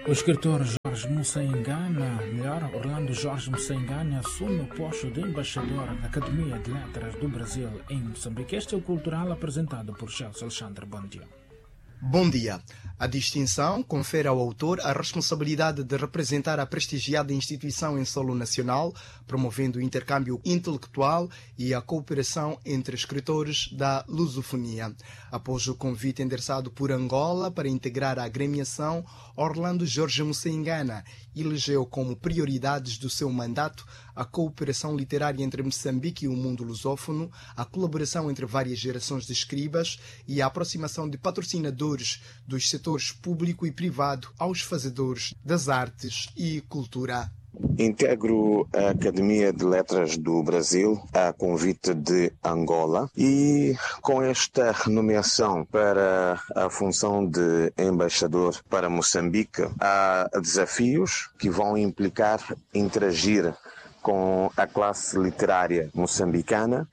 O escritor Jorge Musaingana, Orlando Jorge Musaingana, assume o posto de embaixador da Academia de Letras do Brasil em Moçambique. Este é o Cultural apresentado por Chelsea Alexandre. Bom dia. Bom dia. A distinção confere ao autor a responsabilidade de representar a prestigiada instituição em solo nacional, promovendo o intercâmbio intelectual e a cooperação entre escritores da lusofonia. Após o convite endereçado por Angola para integrar a agremiação, Orlando Jorge Musaingana elegeu como prioridades do seu mandato a cooperação literária entre Moçambique e o mundo lusófono, a colaboração entre várias gerações de escribas e a aproximação de patrocinadores dos setores público e privado aos fazedores das artes e cultura. Integro a Academia de Letras do Brasil a convite de Angola e com esta nomeação para a função de embaixador para Moçambique há desafios que vão implicar interagir com a classe literária moçambicana,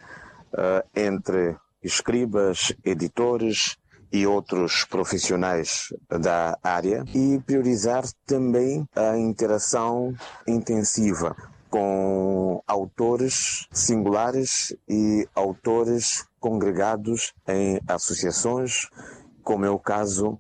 entre escribas, editores e outros profissionais da área, e priorizar também a interação intensiva com autores singulares e autores congregados em associações, como é o caso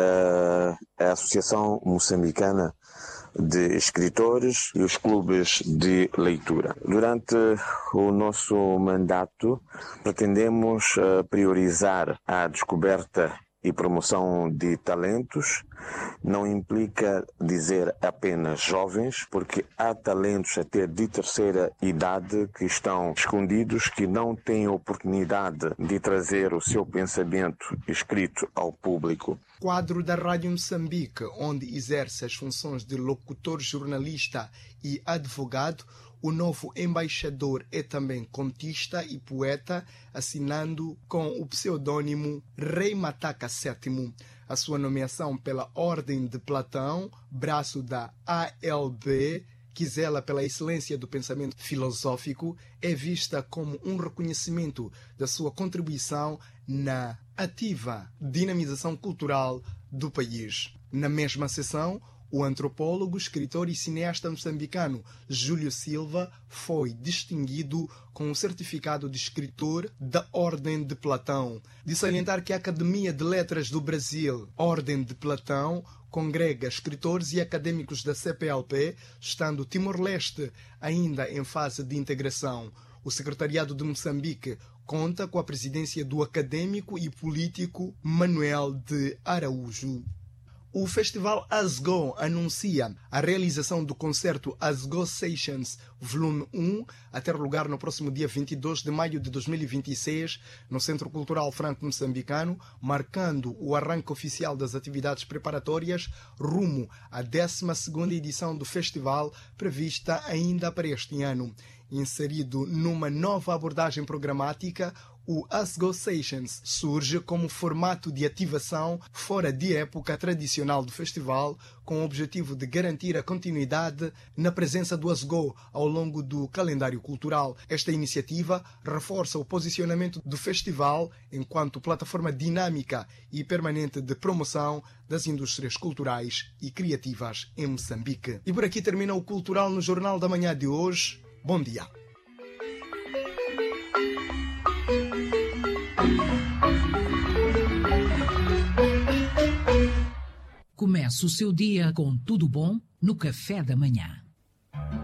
da Associação Moçambicana de Escritores e os clubes de leitura. Durante o nosso mandato, pretendemos priorizar a descoberta e promoção de talentos. Não implica dizer apenas jovens, porque há talentos até de terceira idade que estão escondidos, que não têm oportunidade de trazer o seu pensamento escrito ao público. Quadro da Rádio Moçambique, onde exerce as funções de locutor, jornalista e advogado, o novo embaixador é também contista e poeta, assinando com o pseudônimo Rei Mataca VII. A sua nomeação pela Ordem de Platão, braço da ALB, que zela pela excelência do pensamento filosófico, é vista como um reconhecimento da sua contribuição na ativa dinamização cultural do país. Na mesma sessão, o antropólogo, escritor e cineasta moçambicano Júlio Silva foi distinguido com o certificado de escritor da Ordem de Platão. De salientar que a Academia de Letras do Brasil, Ordem de Platão, congrega escritores e acadêmicos da CPLP, estando Timor-Leste ainda em fase de integração. O Secretariado de Moçambique conta com a presidência do acadêmico e político Manuel de Araújo. O Festival ASGO anuncia a realização do concerto ASGO Sessions Volume 1 a ter lugar no próximo dia 22 de maio de 2026 no Centro Cultural Franco-Moçambicano, marcando o arranque oficial das atividades preparatórias rumo à 12ª edição do festival, prevista ainda para este ano. Inserido numa nova abordagem programática, o ASGO Sessions surge como formato de ativação fora de época tradicional do festival, com o objetivo de garantir a continuidade na presença do ASGO ao longo do calendário cultural. Esta iniciativa reforça o posicionamento do festival enquanto plataforma dinâmica e permanente de promoção das indústrias culturais e criativas em Moçambique. E por aqui termina o Cultural no Jornal da Manhã de hoje. Bom dia. Comece o seu dia com tudo bom no café da manhã.